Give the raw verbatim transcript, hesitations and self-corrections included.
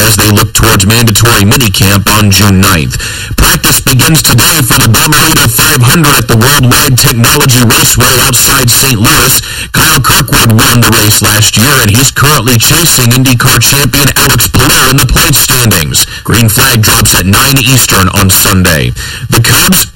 as they look towards mandatory minicamp on June ninth. Practice begins today for the Bomarito five hundred at the Worldwide Technology Raceway outside Saint Louis. Kyle Kirkwood won the race last year, and he's currently chasing IndyCar champion Alex Palou in the points standings. Green flag drops at nine Eastern on Sunday. The Cubs